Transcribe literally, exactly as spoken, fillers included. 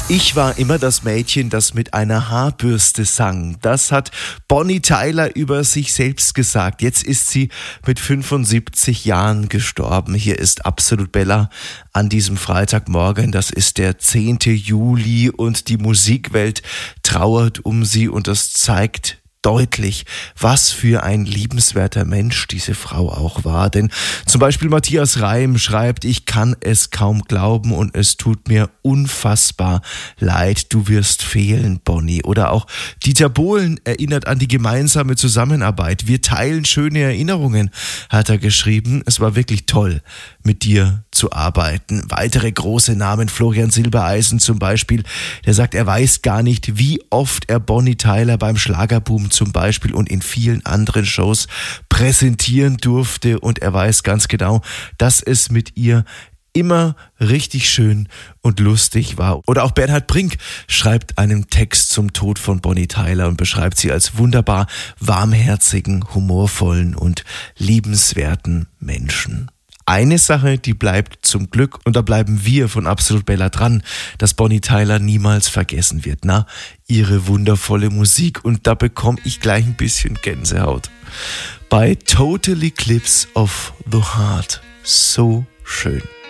Ich war immer das Mädchen, das mit einer Haarbürste sang. Das hat Bonnie Tyler über sich selbst gesagt. Jetzt ist sie mit fünfundsiebzig Jahren gestorben. Hier ist Absolut Bella an diesem Freitagmorgen. Das ist der zehnte Juli und die Musikwelt trauert um sie und das zeigt deutlich, was für ein liebenswerter Mensch diese Frau auch war. Denn zum Beispiel Matthias Reim schreibt, ich kann es kaum glauben und es tut mir unfassbar leid, du wirst fehlen, Bonnie. Oder auch Dieter Bohlen erinnert an die gemeinsame Zusammenarbeit. Wir teilen schöne Erinnerungen, hat er geschrieben. Es war wirklich toll, mit dir zu arbeiten. Weitere große Namen, Florian Silbereisen zum Beispiel, der sagt, er weiß gar nicht, wie oft er Bonnie Tyler beim Schlagerboom zum Beispiel und in vielen anderen Shows präsentieren durfte und er weiß ganz genau, dass es mit ihr immer richtig schön und lustig war. Oder auch Bernhard Brink schreibt einen Text zum Tod von Bonnie Tyler und beschreibt sie als wunderbar warmherzigen, humorvollen und liebenswerten Menschen. Eine Sache, die bleibt zum Glück, und da bleiben wir von Absolut Bella dran, dass Bonnie Tyler niemals vergessen wird. Na, ihre wundervolle Musik. Und da bekomme ich gleich ein bisschen Gänsehaut. Bei Total Eclipse of the Heart. So schön.